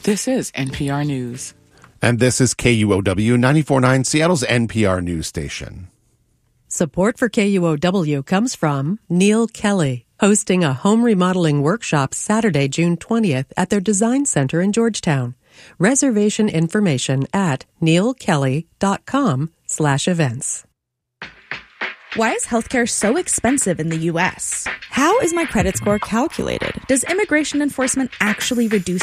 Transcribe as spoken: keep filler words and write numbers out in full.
This is N P R News. And this is K U O W ninety-four point nine, Seattle's N P R news station. Support for K U O W comes from Neil Kelly, hosting a home remodeling workshop Saturday, June twentieth at their design center in Georgetown. Reservation information at neilkelly.com slash events. Why is healthcare so expensive in the U S? How is my credit score calculated? Does immigration enforcement actually reduce